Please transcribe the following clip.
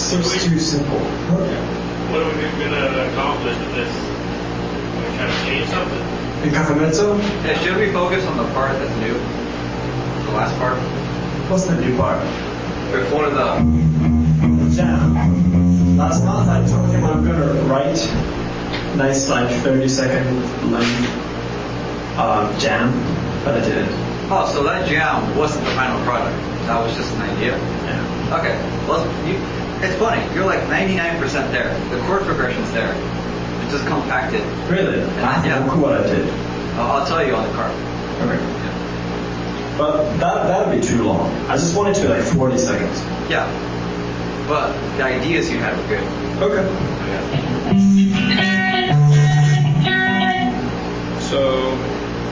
seems too simple. What are we going to accomplish with this? Are we trying to change something? In Cafe Mezzo? Yeah, should we focus on the part that's new? The last part? What's the new part? Before the jam. Last month I told him I'm going to write nice like 30-second length jam, but I didn't. Oh, so that jam wasn't the final product. That was just an idea. Yeah. Okay. Well, it's funny. You're like 99% there. The chord progression's there. It's just compacted. Really? Yeah. Look what I did. I'll tell you on the card. Okay. Yeah. But that would be too long. I just wanted to like 40 seconds. Yeah. But the ideas you had were good. Okay. So